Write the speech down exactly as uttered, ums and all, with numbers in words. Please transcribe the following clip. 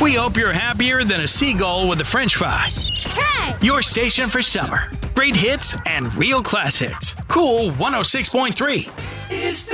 We hope you're happier than a seagull with a french fry. Hey! Your station for summer. Great hits and real classics. Cool one oh six point three. Is